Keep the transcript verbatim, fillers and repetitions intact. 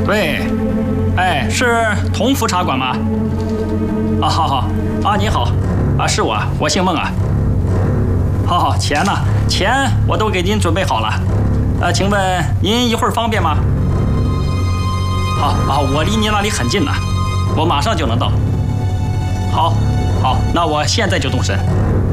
对，哎，是同福茶馆吗？啊，好好啊，你好，啊，是我，我姓孟啊。好好，钱呢？钱我都给您准备好了。呃，请问您一会儿方便吗？好啊，我离您那里很近呢，我马上就能到。好，好，那我现在就动身。